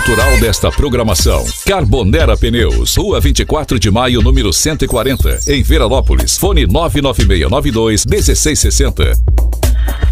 autoral desta programação. Carbonera Pneus, Rua 24 de Maio, número 140, em Veranópolis. Fone 99692 1660.